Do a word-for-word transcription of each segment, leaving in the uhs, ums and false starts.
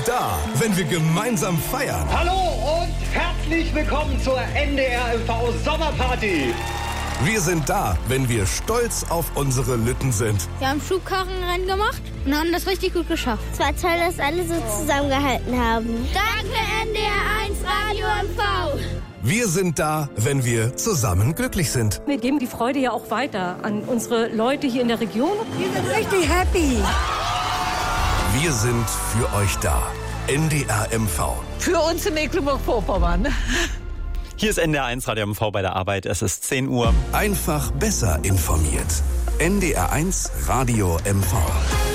sind da, wenn wir gemeinsam feiern. Hallo und herzlich willkommen zur N D R M V Sommerparty. Wir sind da, wenn wir stolz auf unsere Lütten sind. Wir haben Schubkarrenrennen gemacht und haben das richtig gut geschafft. Es war toll, dass alle so zusammengehalten haben. Danke N D R eins Radio M V. Wir sind da, wenn wir zusammen glücklich sind. Wir geben die Freude ja auch weiter an unsere Leute hier in der Region. Wir sind richtig happy. Wir sind für euch da. N D R M V. Für uns in Mecklenburg-Vorpommern. Hier ist N D R eins Radio M V bei der Arbeit. Es ist zehn Uhr. Einfach besser informiert. N D R eins Radio M V.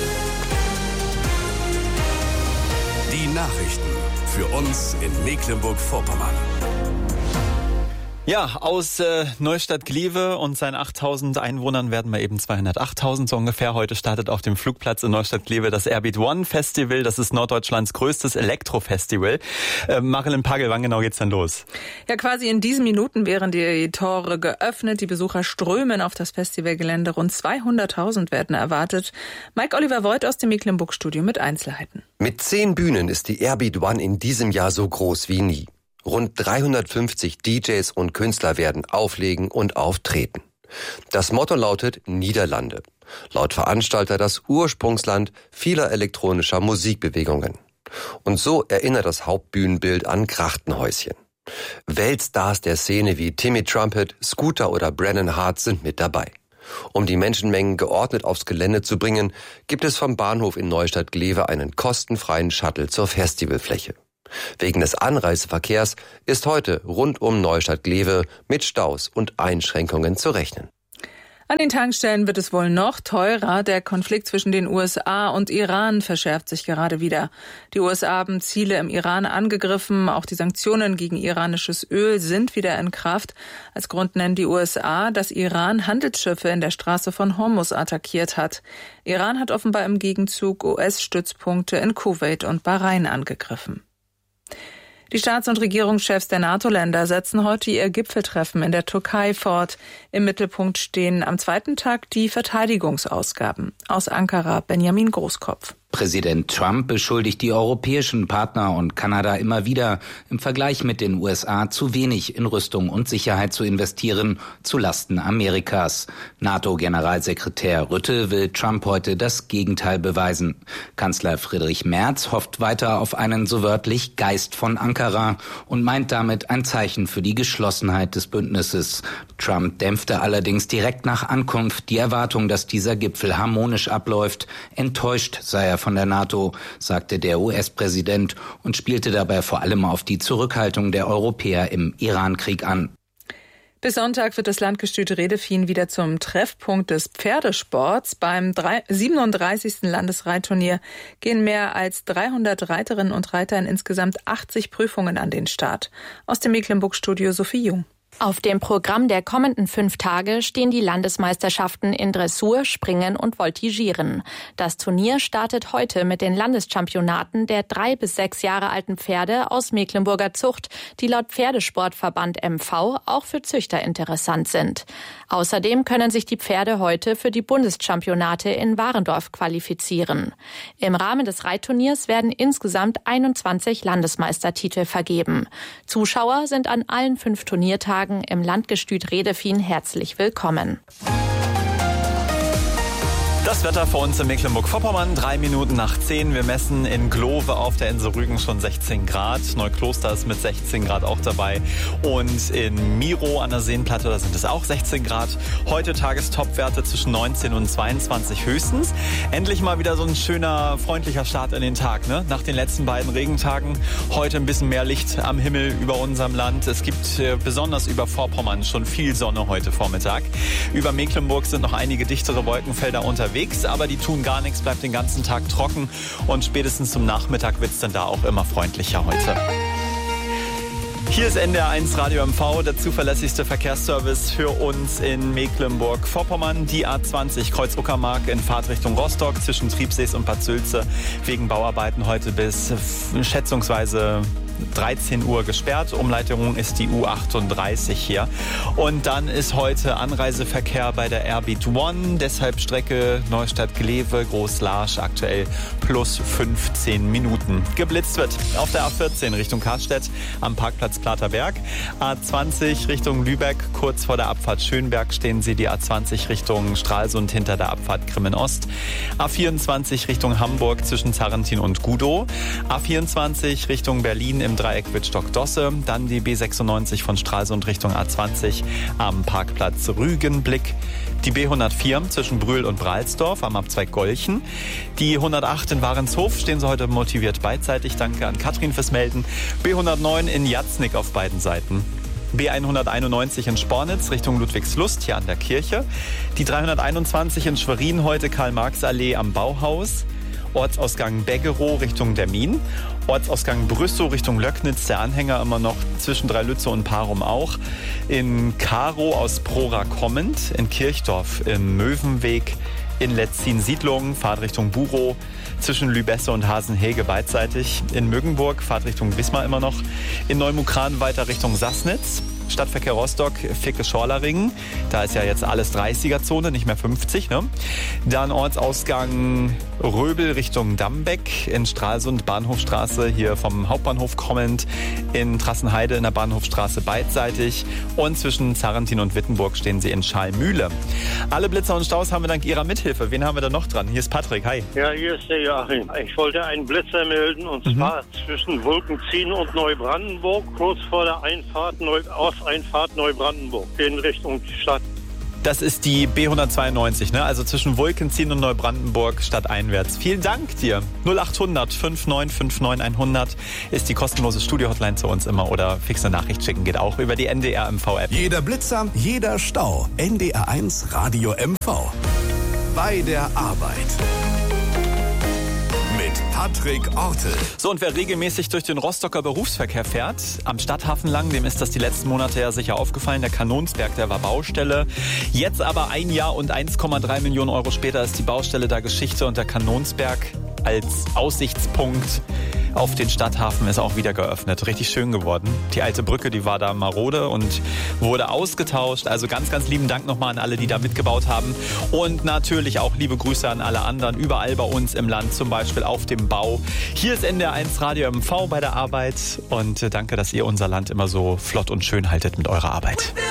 Die Nachrichten für uns in Mecklenburg-Vorpommern. Ja, aus äh, Neustadt-Glewe und seinen achttausend Einwohnern werden wir eben zweihundertachttausend so ungefähr. Heute startet auf dem Flugplatz in Neustadt-Glewe das Airbeat One Festival. Das ist Norddeutschlands größtes Elektro-Festival. Äh, Marilyn Pagel, wann genau geht's denn los? Ja, quasi in diesen Minuten wären die Tore geöffnet. Die Besucher strömen auf das Festivalgelände. Rund zweihunderttausend werden erwartet. Mike Oliver Voigt aus dem Mecklenburg-Studio mit Einzelheiten. Mit zehn Bühnen ist die Airbeat One in diesem Jahr so groß wie nie. Rund dreihundertfünfzig D Js und Künstler werden auflegen und auftreten. Das Motto lautet Niederlande. Laut Veranstalter das Ursprungsland vieler elektronischer Musikbewegungen. Und so erinnert das Hauptbühnenbild an Krachtenhäuschen. Weltstars der Szene wie Timmy Trumpet, Scooter oder Brennan Hart sind mit dabei. Um die Menschenmengen geordnet aufs Gelände zu bringen, gibt es vom Bahnhof in Neustadt-Glewe einen kostenfreien Shuttle zur Festivalfläche. Wegen des Anreiseverkehrs ist heute rund um Neustadt-Glewe mit Staus und Einschränkungen zu rechnen. An den Tankstellen wird es wohl noch teurer. Der Konflikt zwischen den U S A und Iran verschärft sich gerade wieder. Die U S A haben Ziele im Iran angegriffen. Auch die Sanktionen gegen iranisches Öl sind wieder in Kraft. Als Grund nennen die U S A, dass Iran Handelsschiffe in der Straße von Hormuz attackiert hat. Iran hat offenbar im Gegenzug U S-Stützpunkte in Kuwait und Bahrain angegriffen. Die Staats- und Regierungschefs der NATO-Länder setzen heute ihr Gipfeltreffen in der Türkei fort. Im Mittelpunkt stehen am zweiten Tag die Verteidigungsausgaben. Aus Ankara Benjamin Großkopf. Präsident Trump beschuldigt die europäischen Partner und Kanada immer wieder, im Vergleich mit den U S A zu wenig in Rüstung und Sicherheit zu investieren, zu Lasten Amerikas. NATO-Generalsekretär Rutte will Trump heute das Gegenteil beweisen. Kanzler Friedrich Merz hofft weiter auf einen so wörtlich Geist von Ankara und meint damit ein Zeichen für die Geschlossenheit des Bündnisses. Trump dämpfte allerdings direkt nach Ankunft die Erwartung, dass dieser Gipfel harmonisch abläuft. Enttäuscht sei er von der NATO, sagte der U S-Präsident und spielte dabei vor allem auf die Zurückhaltung der Europäer im Iran-Krieg an. Bis Sonntag wird das Landgestüt Redefien wieder zum Treffpunkt des Pferdesports. Beim siebenunddreißigsten Landesreitturnier gehen mehr als dreihundert Reiterinnen und Reiter in insgesamt achtzig Prüfungen an den Start. Aus dem Mecklenburg-Studio Sophie Jung. Auf dem Programm der kommenden fünf Tage stehen die Landesmeisterschaften in Dressur, Springen und Voltigieren. Das Turnier startet heute mit den Landeschampionaten der drei bis sechs Jahre alten Pferde aus Mecklenburger Zucht, die laut Pferdesportverband M V auch für Züchter interessant sind. Außerdem können sich die Pferde heute für die Bundeschampionate in Warendorf qualifizieren. Im Rahmen des Reitturniers werden insgesamt einundzwanzig Landesmeistertitel vergeben. Zuschauer sind an allen fünf Turniertagen im Landgestüt Redefien herzlich willkommen. Das Wetter für uns in Mecklenburg-Vorpommern, drei Minuten nach zehn. Wir messen in Glowe auf der Insel Rügen schon sechzehn Grad. Neukloster ist mit sechzehn Grad auch dabei. Und in Miro an der Seenplatte, da sind es auch sechzehn Grad. Heute Tagestopwerte zwischen neunzehn und zweiundzwanzig höchstens. Endlich mal wieder so ein schöner, freundlicher Start in den Tag, ne? Nach den letzten beiden Regentagen. Heute ein bisschen mehr Licht am Himmel über unserem Land. Es gibt äh, besonders über Vorpommern schon viel Sonne heute Vormittag. Über Mecklenburg sind noch einige dichtere Wolkenfelder unterwegs. Aber die tun gar nichts, bleibt den ganzen Tag trocken und spätestens zum Nachmittag wird es dann da auch immer freundlicher heute. Hier ist N D R eins Radio M V, der zuverlässigste Verkehrsservice für uns in Mecklenburg-Vorpommern. Die A zwanzig Kreuz-Uckermark in Fahrtrichtung Rostock zwischen Triebsees und Bad Sülze wegen Bauarbeiten heute bis schätzungsweise dreizehn Uhr gesperrt. Umleitung ist die U achtunddreißig hier. Und dann ist heute Anreiseverkehr bei der Airbeat One. Deshalb Strecke Neustadt-Glewe, Groß-Larsch aktuell plus fünfzehn Minuten. Geblitzt wird auf der A vierzehn Richtung Karstedt am Parkplatz Platerberg. A zwanzig Richtung Lübeck, kurz vor der Abfahrt Schönberg stehen Sie, die A zwanzig Richtung Stralsund hinter der Abfahrt Grimmen-Ost. A vierundzwanzig Richtung Hamburg zwischen Zarrentin und Gudow. A vierundzwanzig Richtung Berlin im Dreieck Wittstock-Dosse. Dann die B sechsundneunzig von Stralsund Richtung A zwanzig am Parkplatz Rügenblick. Die B hundertvier zwischen Brühl und Bralsdorf am Abzweig Golchen. Die hundertacht in Warenshof stehen Sie heute motiviert beidseitig. Danke an Katrin fürs Melden. B hundertneun in Jatznick auf beiden Seiten. B hunderteinundneunzig in Spornitz Richtung Ludwigslust hier an der Kirche. Die dreihunderteinundzwanzig in Schwerin heute Karl-Marx-Allee am Bauhaus. Ortsausgang Beggerow Richtung Dermin. Ortsausgang Brüssow Richtung Löcknitz, der Anhänger immer noch zwischen Dreilütze und Parum auch. In Karow aus Prora kommend. In Kirchdorf im Möwenweg. In Letzin-Siedlungen, Fahrtrichtung Burow, zwischen Lübesse und Hasenhege beidseitig. In Mögenburg, Fahrtrichtung Wismar immer noch. In Neumukran weiter Richtung Sassnitz. Stadtverkehr Rostock, Ficke-Schorleringen. Da ist ja jetzt alles dreißiger-Zone, nicht mehr fünfzig. Ne? Dann Ortsausgang Röbel Richtung Dambeck. In Stralsund, Bahnhofstraße, hier vom Hauptbahnhof kommend. In Trassenheide in der Bahnhofstraße beidseitig. Und zwischen Zarrentin und Wittenburg stehen Sie in Schalmühle. Alle Blitzer und Staus haben wir dank Ihrer Mithilfe. Wen haben wir da noch dran? Hier ist Patrick, hi. Ja, hier ist der Joachim. Ich wollte einen Blitzer melden, und mhm. zwar zwischen Wolkenzien und Neubrandenburg, kurz vor der Einfahrt Neu Einfahrt Neubrandenburg in Richtung Stadt. Das ist die B hundertzweiundneunzig, ne? Also zwischen Wolkenzien und Neubrandenburg stadteinwärts. Vielen Dank dir. null achthundert fünfundneunzig fünfundneunzig hundert ist die kostenlose Studio-Hotline zu uns immer, oder fixe Nachricht schicken geht auch über die N D R M V-App. Jeder Blitzer, jeder Stau. N D R eins Radio M V. Bei der Arbeit. Patrick Ortel. So, und wer regelmäßig durch den Rostocker Berufsverkehr fährt, am Stadthafen lang, dem ist das die letzten Monate ja sicher aufgefallen. Der Kanonsberg, der war Baustelle. Jetzt aber ein Jahr und eins Komma drei Millionen Euro später ist die Baustelle da Geschichte, und der Kanonsberg als Aussichtspunkt auf den Stadthafen ist auch wieder geöffnet. Richtig schön geworden. Die alte Brücke, die war da marode und wurde ausgetauscht. Also ganz, ganz lieben Dank nochmal an alle, die da mitgebaut haben. Und natürlich auch liebe Grüße an alle anderen, überall bei uns im Land, zum Beispiel auf dem Bau. Hier ist N D R eins Radio M V bei der Arbeit. Und danke, dass ihr unser Land immer so flott und schön haltet mit eurer Arbeit.